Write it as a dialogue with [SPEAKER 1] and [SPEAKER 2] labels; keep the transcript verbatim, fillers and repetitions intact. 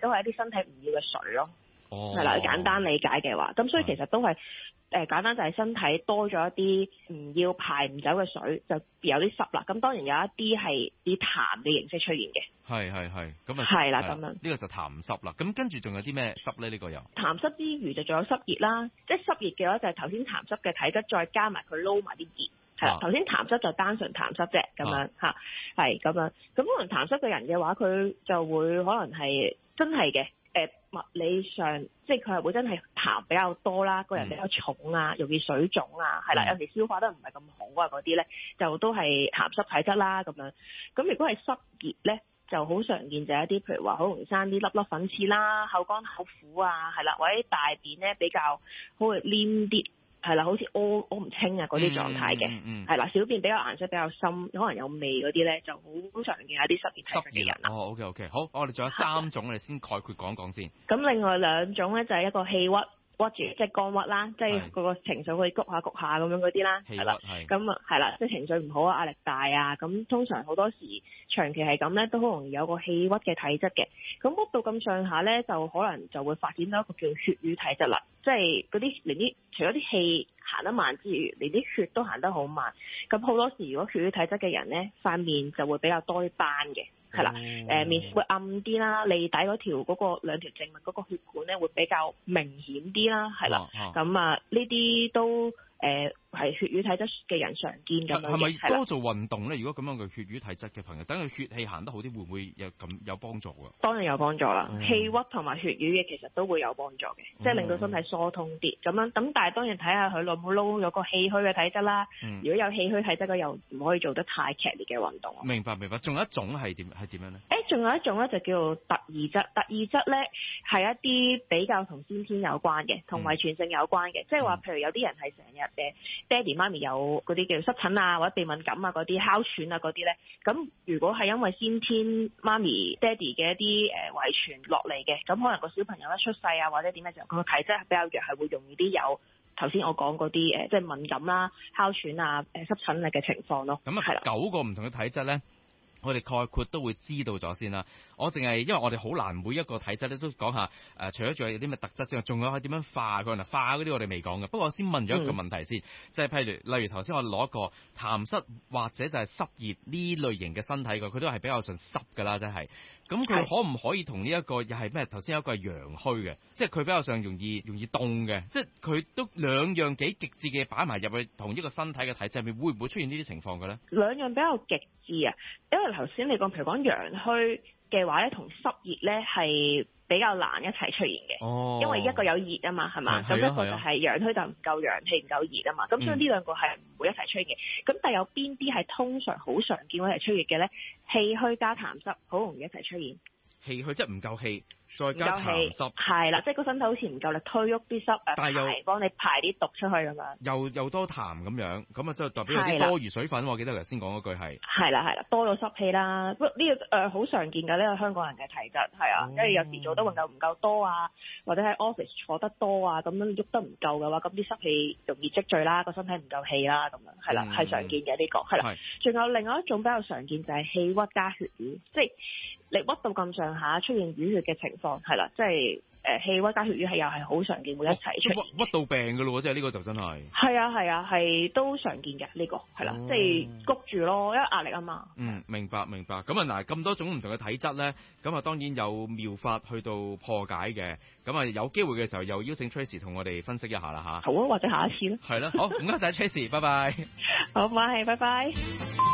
[SPEAKER 1] 都係一啲身體唔要嘅水咯。
[SPEAKER 2] 哦，
[SPEAKER 1] 係啦，簡單理解嘅話，咁所以其實都係誒、呃、簡單就係身體多咗一啲唔要排唔走嘅水，就有啲濕啦。咁當然有一啲係啲痰嘅形式出現嘅。
[SPEAKER 2] 係係係，咁啊
[SPEAKER 1] 係啦咁樣。
[SPEAKER 2] 呢個就痰濕啦。咁跟住仲有啲咩濕咧？呢、呢個有
[SPEAKER 1] 痰濕之餘就仲有濕熱啦，即係濕熱嘅話就係頭先痰濕嘅體質，再加埋佢撈埋啲熱。係啦，頭先痰濕就單純痰濕啫，咁樣嚇，係咁樣。咁可能痰濕嘅人嘅話，佢就會可能係真係嘅。誒物理上，即係佢係會真係痰比較多啦，個人比較重啊，容易水腫啊，係啦，有時消化得唔係咁好啊嗰啲咧，就都係痰濕體質啦咁樣。咁如果係濕熱咧，就好常見就係一啲譬如話好容易生啲粒粒粉刺啦，口乾口苦啊，係啦，或者大便咧比較好會黏啲。係啦，好似屙屙唔清啊嗰啲狀態嘅，係、嗯、啦、嗯，小便比較顏色比較深，可能有味嗰啲咧，就好常見有啲濕熱體質嘅人啦。
[SPEAKER 2] 哦 ，OK OK，好，我哋仲有三種，我哋先概括講講先。
[SPEAKER 1] 咁另外兩種咧就係一個氣鬱。屈住即係肝鬱啦，即係個個情緒會谷下谷下咁樣嗰啲啦，係啦，咁啊係啦，即係情緒唔好啊，壓力大啊，咁通常好多時長期係咁咧，都好容易有個氣鬱嘅體質嘅。咁鬱到咁上下咧，就可能就會發展到一個叫血瘀體質啦，即係嗰啲連啲除咗啲氣行得慢之餘，連啲血都行得好慢。咁好多時如果血瘀體質嘅人咧，塊面就會比較多啲斑嘅。係啦，誒、呃、面會暗啲啦，脷底嗰條嗰個兩條靜脈嗰個血管咧會比較明顯啲啦，係啦，咁啊呢啲都誒係、呃、血瘀體質嘅人常見咁樣嘅。係咪
[SPEAKER 2] 多做運動咧？如果咁樣嘅血瘀體質嘅朋友，等佢血氣行得好啲，會唔會有咁有幫助㗎？
[SPEAKER 1] 當然有幫助啦，嗯、氣鬱同埋血瘀嘅其實都會有幫助嘅、嗯，即係令到身體疏通啲咁樣。咁但係當然睇下佢有冇撈有個氣虛嘅體質啦、嗯。如果有氣虛體質嘅，又唔可以做得太劇烈嘅運動。
[SPEAKER 2] 明白明白，仲有一種係點係點樣咧？
[SPEAKER 1] 誒，仲有一種咧就叫做特異質，特異質咧係一啲比較同先天有關嘅，同遺傳性有關嘅，即係話譬如有啲人係成日誒爹哋媽咪有嗰啲叫濕疹啊，或者鼻敏感啊嗰啲哮喘啊嗰啲咧，咁如果係因為先天媽咪爹哋嘅一啲誒遺傳落嚟嘅，咁可能個小朋友一出世啊或者點嘅時候，佢個體質係比較弱，係會容易啲有頭先我講嗰啲誒即係敏感啦、哮喘啊、誒濕疹嘅情況咯。
[SPEAKER 2] 咁啊，係啦，九個唔同嘅體質咧。我哋概括都會知道咗先啦。我淨係因為我哋好難每一個體質咧都講下誒、呃，除咗仲有啲咩特質之外，仲有係點樣化佢嗱化嗰啲我哋未講嘅。不過我先問咗一個問題先，即、嗯、係譬如例如頭先我攞一個痰濕或者就係濕熱呢類型嘅身體嘅，佢都係比較上濕㗎啦，真係。咁佢可唔可以同呢一個又係咩？頭先有一個係陽虛嘅，即係佢比較上容易容易凍嘅，即係佢都兩樣幾極致嘅擺埋入去同一個身體嘅體質入面，會唔會出現呢啲情況嘅咧？
[SPEAKER 1] 兩樣比較極致啊，因為頭先你講譬如講陽虛嘅話咧，同濕熱咧係比較難一齊出現嘅。哦，因為一個有熱啊嘛，係嘛？咁、啊、一個就係陽虛就唔夠陽氣唔夠熱啊嘛。咁、嗯、所以呢兩個係唔會一齊出現嘅。咁但係有邊啲係通常好常見會一齊出現嘅咧？氣虛加痰濕好容易一齊出現。
[SPEAKER 2] 氣虛即係唔夠氣。再加痰濕，
[SPEAKER 1] 係啦，即係個身體好似唔夠力推喐啲濕，但係又幫你排啲毒出去咁樣，
[SPEAKER 2] 又又多痰咁樣，咁啊就代表有啲多餘水分。我記得頭先講嗰句係，
[SPEAKER 1] 係啦係啦，多咗濕氣啦。不過呢個誒好常見嘅呢、呢個香港人嘅體質係啊，因為有時做得運動唔夠多啊，或者喺 office 坐得多啊，咁樣喐得唔夠嘅話，咁啲濕氣容易積聚啦，個身體唔夠氣啦，咁樣係啦，係、嗯、常見嘅呢、呢個係啦。仲有另外一種比較常見就係氣鬱加血瘀，即係你鬱到咁上下出現淤血嘅情況。係啦，即係誒氣鬱加血瘀係又係好常見，會一齊出現。
[SPEAKER 2] 屈到病噶咯，即係呢個就真係。
[SPEAKER 1] 係啊係啊係都常見嘅呢、這個係啦，即係谷住咯，因為壓力啊嘛。
[SPEAKER 2] 嗯，明白明白。咁啊嗱，咁多種唔同嘅體質咧，咁啊當然有妙法去到破解嘅。咁啊有機會嘅時候又邀請 Tracy 同我哋分析一下啦吓。
[SPEAKER 1] 好啊，或者下一次咯。
[SPEAKER 2] 係啦，好唔該晒 Tracy，拜拜。
[SPEAKER 1] 好，唔該，拜拜。